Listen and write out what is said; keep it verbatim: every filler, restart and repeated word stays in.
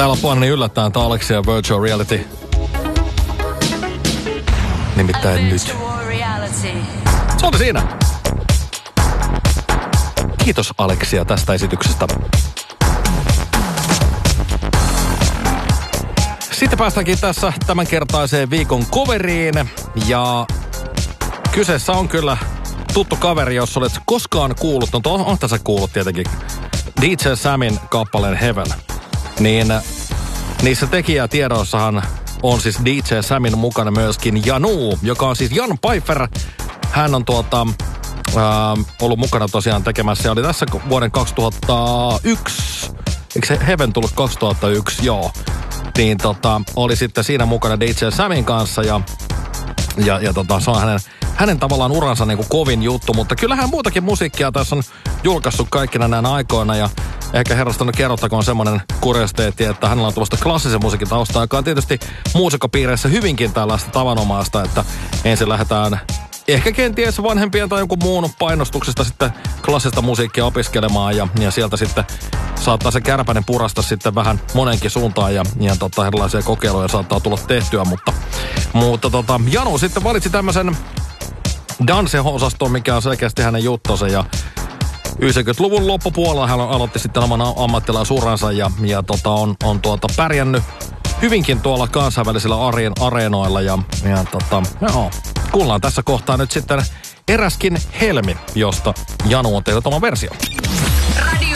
Täällä on niin yllättäen tää Alexia Virtual Reality. Nimittäin nyt. Se oli siinä. Kiitos Alexia tästä esityksestä. Sitten päästäänkin tässä tämänkertaiseen viikon coveriin. Ja kyseessä on kyllä tuttu kaveri, jos olet koskaan kuullut, no on, on tässä kuullut tietenkin, D J Samin kappaleen Heaven. Niin niissä tekijätiedoissahan on siis D J Samin mukana myöskin Janu, joka on siis Jan Pfeiffer. Hän on tuota, ää, ollut mukana tosiaan tekemässä ja oli tässä vuoden kaksituhattayksi. Eikö se Heaven tullut kaksituhattayksi? Joo. Niin tota, oli sitten siinä mukana D J Samin kanssa ja, ja, ja tota, se on hänen, hänen tavallaan uransa niin kuin kovin juttu, mutta kyllähän muutakin musiikkia tässä on julkaissut kaikkina näinä aikoina ja ehkä herrasta nyt kerrottakoon semmoinen kuriositeetti, että hänellä on tuosta klassisen musiikin taustaa, joka on tietysti muusikkopiireissä hyvinkin tällaista tavanomaista, että ensin lähdetään ehkä kenties vanhempien tai jonkun muun painostuksesta sitten klassista musiikkia opiskelemaan ja, ja sieltä sitten saattaa se kärpänen purasta sitten vähän monenkin suuntaan ja, ja tota, erilaisia kokeiluja saattaa tulla tehtyä, mutta, mutta tota, Janu sitten valitsi tämmöisen dance-osaston, mikä on selkeästi hänen juttonsa ja yhdeksänkymmentäluvun loppupuolella hän aloitti sitten oman ammattilaisuransa ja, ja tota, on, on tuota pärjännyt hyvinkin tuolla kansainvälisillä arjen areenoilla ja, ja tota, joo, kuullaan tässä kohtaa nyt sitten eräskin Helmi, josta Janu on tehnyt oman version. Radio